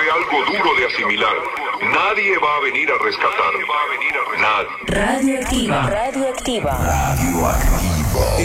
fue algo duro de asimilar. Nadie va a venir a rescatarme. Nadie. Radioactiva. Radioactiva.